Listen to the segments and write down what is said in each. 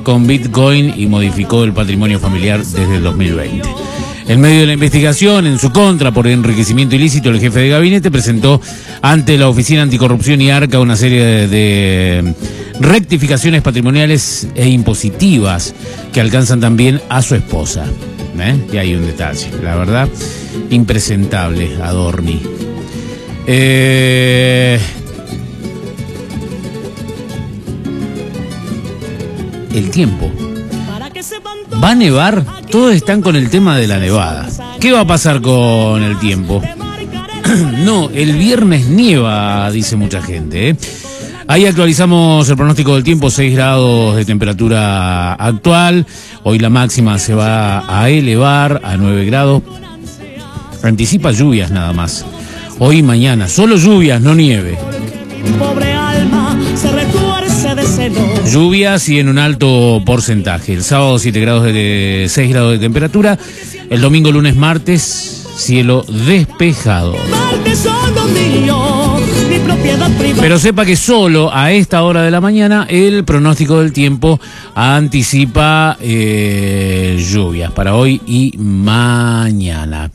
con Bitcoin y modificó el patrimonio familiar desde el 2020. En medio de la investigación en su contra por enriquecimiento ilícito, el jefe de gabinete presentó ante la Oficina Anticorrupción y Arca una serie de rectificaciones patrimoniales e impositivas que alcanzan también a su esposa. Y hay un detalle, la verdad, impresentable, Adorni. El tiempo. ¿Va a nevar? Todos están con el tema de la nevada. ¿Qué va a pasar con el tiempo? No, el viernes nieva, dice mucha gente, Ahí actualizamos el pronóstico del tiempo, 6 grados de temperatura actual. Hoy la máxima se va a elevar a 9 grados. Anticipa lluvias nada más. Hoy y mañana, solo lluvias, no nieve. Pobre alma se retuerce de celos. Lluvias y en un alto porcentaje. El sábado 6 grados de temperatura. El domingo, lunes, martes, cielo despejado. Pero sepa que solo a esta hora de la mañana el pronóstico del tiempo anticipa lluvias para hoy y mañana.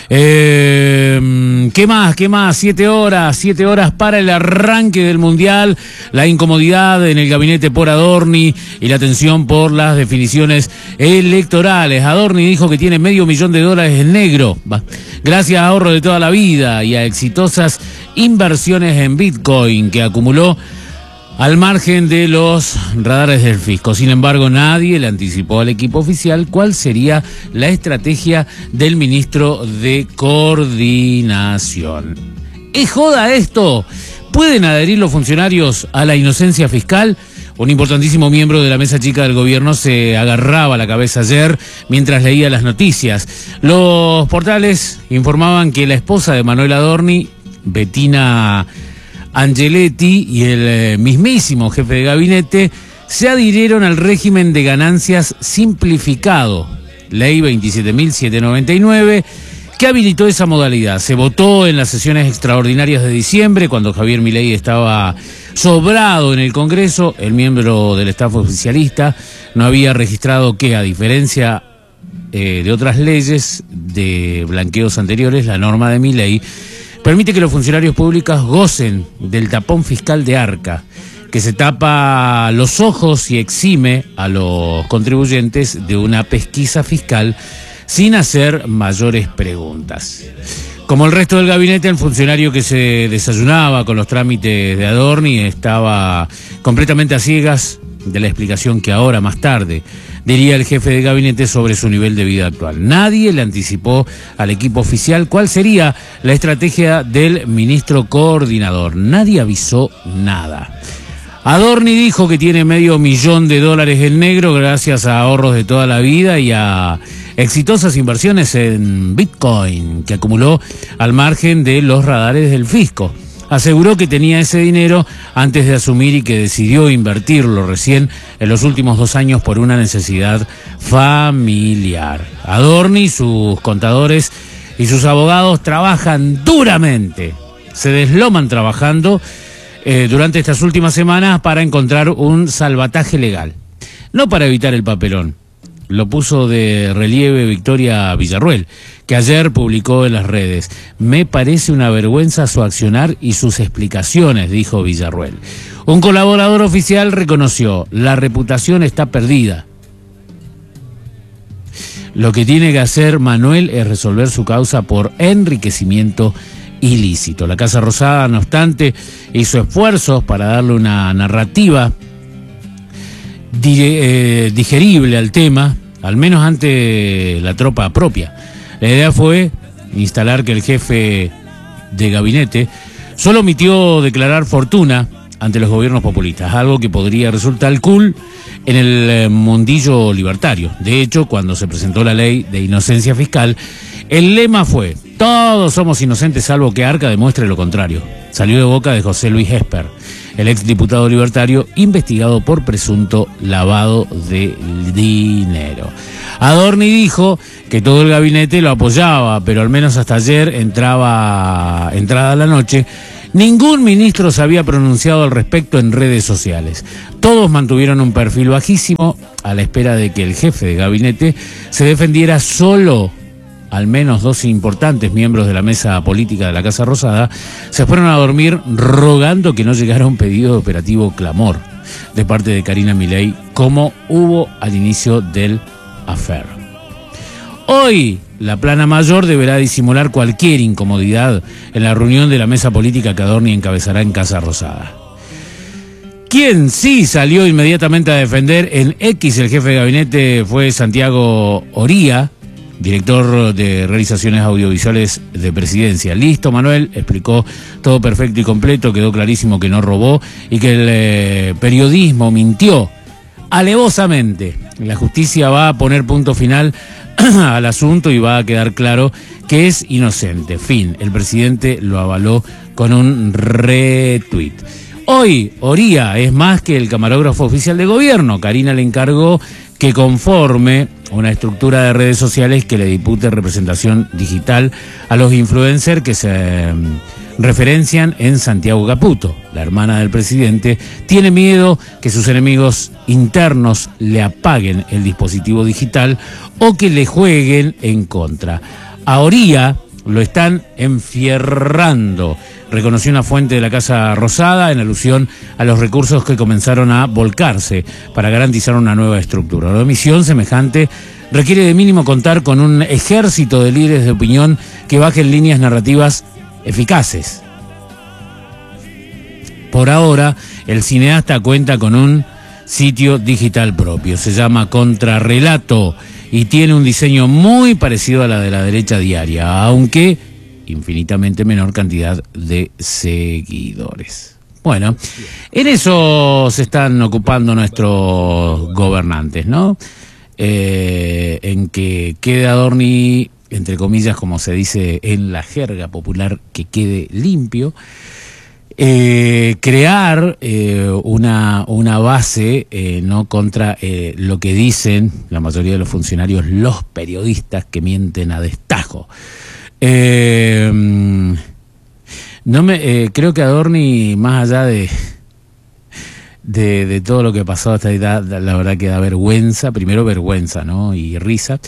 ¿Qué más? 7 horas para el arranque del Mundial, la incomodidad en el gabinete por Adorni y la tensión por las definiciones electorales. Adorni dijo que tiene $500,000 en negro, gracias a ahorro de toda la vida y a exitosas inversiones en Bitcoin que acumuló al margen de los radares del fisco. Sin embargo, nadie le anticipó al equipo oficial cuál sería la estrategia del ministro de Coordinación. ¿Es joda esto? ¿Pueden adherir los funcionarios a la inocencia fiscal? Un importantísimo miembro de la mesa chica del gobierno se agarraba la cabeza ayer mientras leía las noticias. Los portales informaban que la esposa de Manuel Adorni, Bettina Angeletti, y el mismísimo jefe de gabinete se adhirieron al régimen de ganancias simplificado, ley 27.799, que habilitó esa modalidad. Se votó en las sesiones extraordinarias de diciembre, cuando Javier Milei estaba sobrado en el Congreso. El miembro del staff oficialista no había registrado que, a diferencia de otras leyes de blanqueos anteriores, la norma de Milei permite que los funcionarios públicos gocen del tapón fiscal de Arca, que se tapa los ojos y exime a los contribuyentes de una pesquisa fiscal sin hacer mayores preguntas. Como el resto del gabinete, el funcionario que se desayunaba con los trámites de Adorni estaba completamente a ciegas de la explicación que ahora, más tarde, diría el jefe de gabinete sobre su nivel de vida actual. Nadie le anticipó al equipo oficial cuál sería la estrategia del ministro coordinador. Nadie avisó nada. Adorni dijo que tiene $500,000 en negro gracias a ahorros de toda la vida y a exitosas inversiones en Bitcoin que acumuló al margen de los radares del fisco. Aseguró que tenía ese dinero antes de asumir y que decidió invertirlo recién en los últimos 2 años por una necesidad familiar. Adorni, sus contadores y sus abogados trabajan duramente, se desloman trabajando durante estas últimas semanas para encontrar un salvataje legal, no para evitar el papelón. Lo puso de relieve Victoria Villarruel, que ayer publicó en las redes. Me parece una vergüenza su accionar y sus explicaciones, dijo Villarruel. Un colaborador oficial reconoció, la reputación está perdida. Lo que tiene que hacer Manuel es resolver su causa por enriquecimiento ilícito. La Casa Rosada, no obstante, hizo esfuerzos para darle una narrativa digerible al tema, al menos ante la tropa propia. La idea fue instalar que el jefe de gabinete solo omitió declarar fortuna ante los gobiernos populistas, algo que podría resultar cool en el mundillo libertario. De hecho, cuando se presentó la ley de inocencia fiscal, el lema fue: todos somos inocentes salvo que Arca demuestre lo contrario. Salió de boca de José Luis Esper, el exdiputado libertario investigado por presunto lavado de dinero. Adorni dijo que todo el gabinete lo apoyaba, pero al menos hasta ayer, entrada la noche, ningún ministro se había pronunciado al respecto en redes sociales. Todos mantuvieron un perfil bajísimo a la espera de que el jefe de gabinete se defendiera solo. Al menos 12 importantes miembros de la mesa política de la Casa Rosada se fueron a dormir rogando que no llegara un pedido de operativo clamor de parte de Karina Milei, como hubo al inicio del affair. Hoy, la plana mayor deberá disimular cualquier incomodidad en la reunión de la mesa política que Adorni encabezará en Casa Rosada. Quien sí salió inmediatamente a defender en X el jefe de gabinete fue Santiago Oría, director de realizaciones audiovisuales de Presidencia. Listo, Manuel, explicó todo perfecto y completo, quedó clarísimo que no robó y que el periodismo mintió alevosamente. La justicia va a poner punto final al asunto y va a quedar claro que es inocente. Fin. El presidente lo avaló con un retweet. Hoy, Oría es más que el camarógrafo oficial de gobierno. Karina le encargó que conforme una estructura de redes sociales que le dipute representación digital a los influencers que se referencian en Santiago Caputo. La hermana del presidente tiene miedo que sus enemigos internos le apaguen el dispositivo digital o que le jueguen en contra. A Oría lo están enfierrando, reconoció una fuente de la Casa Rosada en alusión a los recursos que comenzaron a volcarse para garantizar una nueva estructura. La omisión semejante requiere de mínimo contar con un ejército de líderes de opinión que bajen líneas narrativas eficaces. Por ahora, el cineasta cuenta con un sitio digital propio, se llama Contrarrelato y tiene un diseño muy parecido a la de La Derecha Diaria, aunque infinitamente menor cantidad de seguidores. Bueno, en eso se están ocupando nuestros gobernantes, ¿no? En que quede Adorni, entre comillas, como se dice en la jerga popular, que quede limpio. Crear una base no contra lo que dicen la mayoría de los funcionarios, los periodistas que mienten a destajo. Creo que Adorni, más allá de todo lo que ha pasado hasta ahí, la verdad que da vergüenza, primero vergüenza, ¿no? Y risa.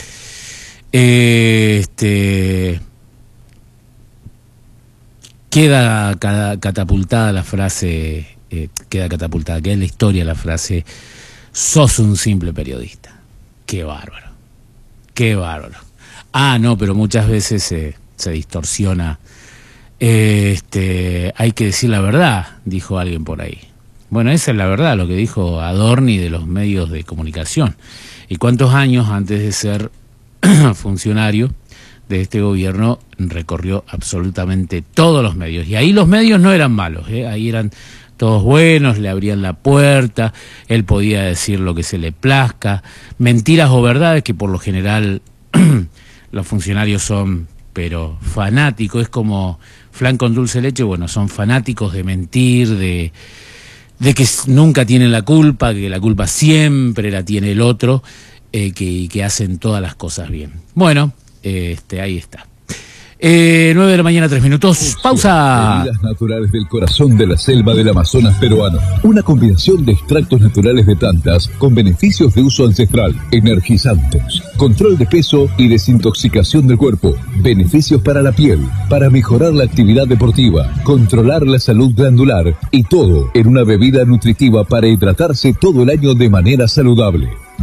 Queda catapultada la frase, queda en la historia la frase: sos un simple periodista. Qué bárbaro, qué bárbaro. Ah, no, pero muchas veces se distorsiona. Hay que decir la verdad, dijo alguien por ahí. Bueno, esa es la verdad, lo que dijo Adorni de los medios de comunicación. ¿Y cuántos años antes de ser funcionario de este gobierno recorrió absolutamente todos los medios? Y ahí los medios no eran malos, ahí eran todos buenos, le abrían la puerta, él podía decir lo que se le plazca, mentiras o verdades, que por lo general los funcionarios son, pero fanáticos, es como flan con dulce leche, bueno, son fanáticos de mentir, de que nunca tienen la culpa, que la culpa siempre la tiene el otro, que hacen todas las cosas bien. Bueno, ahí está. 9 de la mañana, 3 minutos. Pausa. Bebidas naturales del corazón de la selva del Amazonas peruano. Una combinación de extractos naturales de plantas con beneficios de uso ancestral, energizantes, control de peso y desintoxicación del cuerpo. Beneficios para la piel, para mejorar la actividad deportiva, controlar la salud glandular y todo en una bebida nutritiva para hidratarse todo el año de manera saludable.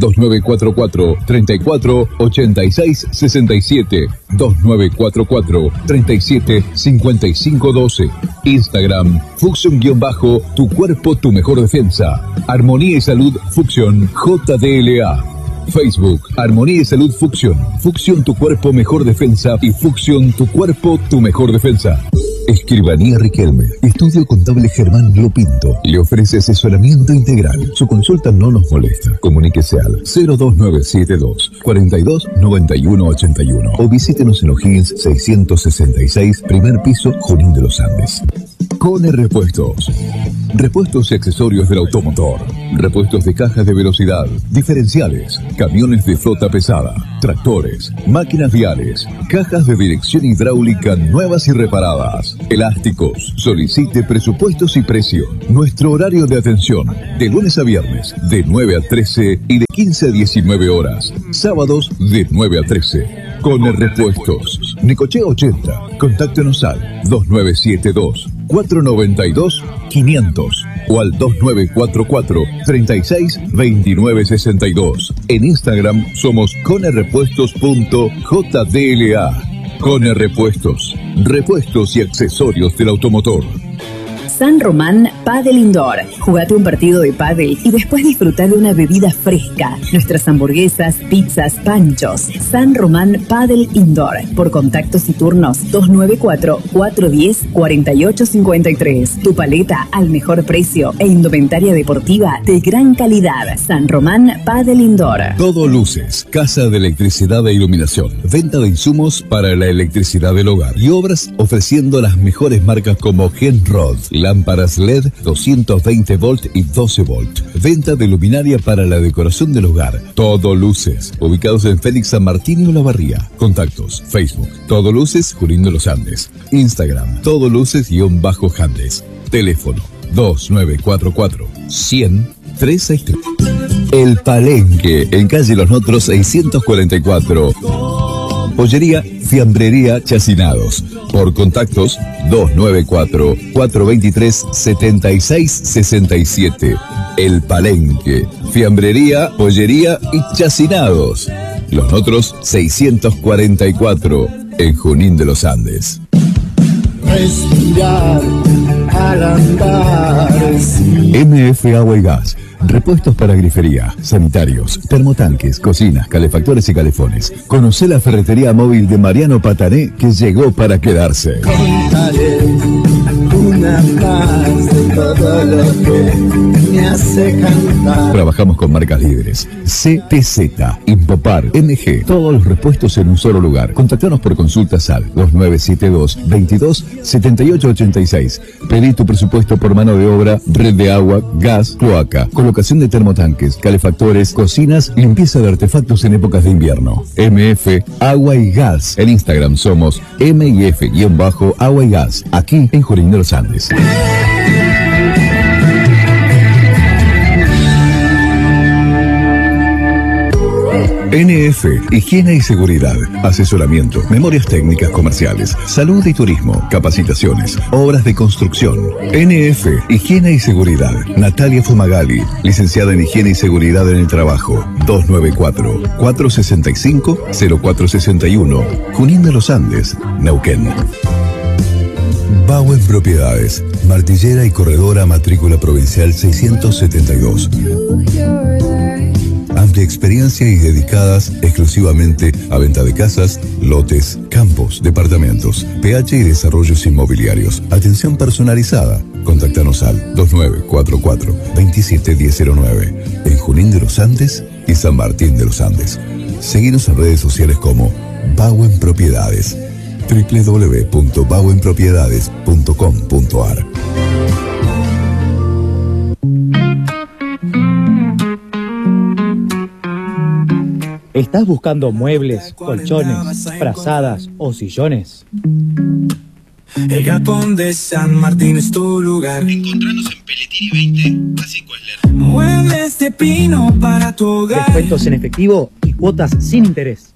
2944-348667, 2944-375512. Instagram, Fuxion-tu cuerpo, tu mejor defensa. Armonía y Salud Fuxion JDLA. Facebook, Armonía y Salud Fuxion. Fuxion, tu cuerpo, mejor defensa. Y Fuxion, tu cuerpo, tu mejor defensa. Escribanía Riquelme, Estudio Contable Germán Lopinto. Le ofrece asesoramiento integral. Su consulta no nos molesta. Comuníquese al 02972 42 91 81 o visítenos en O'Higgins 666, primer piso, Junín de los Andes. Cone Repuestos. Repuestos y accesorios del automotor. Repuestos de cajas de velocidad, diferenciales, camiones de flota pesada, tractores, máquinas viales, cajas de dirección hidráulica nuevas y reparadas, elásticos. Solicite presupuestos y precio. Nuestro horario de atención, de lunes a viernes, de 9 a 13 y de 15 a 19 horas. Sábados, de 9 a 13. Cone Repuestos. Necochea 80. Contáctenos al 2972 492 500 o al 2944 36 29 62. En Instagram somos conerepuestos.jdla. Cone Repuestos. Repuestos y accesorios del automotor. San Román Padel Indoor. Jugate un partido de pádel y después disfrutar de una bebida fresca. Nuestras hamburguesas, pizzas, panchos. San Román Padel Indoor. Por contactos y turnos 294-410-4853. Tu paleta al mejor precio e indumentaria deportiva de gran calidad. San Román Padel Indoor. Todo Luces, casa de electricidad e iluminación. Venta de insumos para la electricidad del hogar y obras ofreciendo las mejores marcas como Genrod. Lámparas LED 220 volt y 12 volt. Venta de luminaria para la decoración del hogar. Todo Luces. Ubicados en Félix San Martín y Olavarría. Contactos. Facebook. Todo Luces, Junín de los Andes. Instagram. Todo Luces_Andes. Teléfono 2944 100 363. El Palenque. En calle Los Notros 644. Pollería, fiambrería, chacinados. Por contactos 294-423-7667. El Palenque. Fiambrería, pollería y chacinados. Los Notros 644. En Junín de los Andes. Respirar al andar. MF Agua y Gas. Repuestos para grifería, sanitarios, termotanques, cocinas, calefactores y calefones. Conocé la ferretería móvil de Mariano Patané que llegó para quedarse. Contaré una más de todo lo que me hace cantar. Trabajamos con marcas líderes. CTZ, Impopar, MG. Todos los repuestos en un solo lugar. Contactanos por consultas al 2972 22 78 86. Pedí tu presupuesto por mano de obra, red de agua, gas, cloaca, colocación de termotanques, calefactores, cocinas, limpieza de artefactos en épocas de invierno. MF Agua y Gas. En Instagram somos MIF_Agua y Gas. Aquí en Junín de los Andes. NF, Higiene y Seguridad, asesoramiento, memorias técnicas comerciales, salud y turismo, capacitaciones, obras de construcción. NF, Higiene y Seguridad, Natalia Fumagalli, licenciada en Higiene y Seguridad en el Trabajo, 294-465-0461, Junín de los Andes, Neuquén. Bauen Propiedades, martillera y corredora matrícula provincial 672. Amplia experiencia y dedicadas exclusivamente a venta de casas, lotes, campos, departamentos, PH y desarrollos inmobiliarios. Atención personalizada. Contáctanos al 2944-27109 en Junín de los Andes y San Martín de los Andes. Seguinos en redes sociales como Bauen Propiedades. www.bauenpropiedades.com.ar. ¿Estás buscando muebles, colchones, frazadas o sillones? El Galpón de San Martín es tu lugar. Encontranos en Pelletini 20, casi Cuesler. Muebles de pino para tu hogar. Descuentos en efectivo y cuotas sin interés.